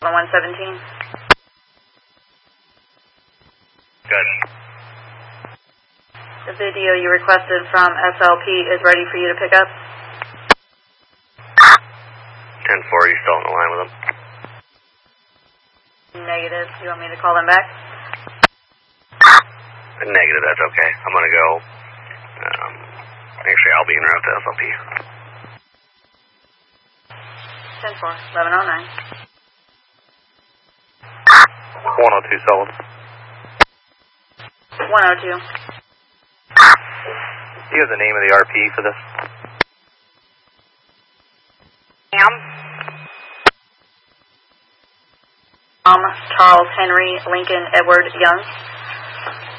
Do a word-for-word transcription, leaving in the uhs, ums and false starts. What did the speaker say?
one seventeen. Good. The video you requested from S L P is ready for you to pick up. ten four, you still on the line with them? Negative. You want me to call them back? Negative, that's okay. I'm going to go. Um, actually, I'll be en route to S L P. ten four, eleven oh nine. one oh two, solid. one oh two. Do you have the name of the R P for this? Am. Um, Charles Henry Lincoln Edward Young.